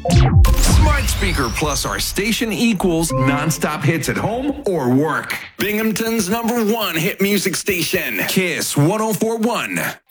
Smart speaker plus our station equals nonstop hits at home or work. Binghamton's #1 hit music station. Kiss 1041.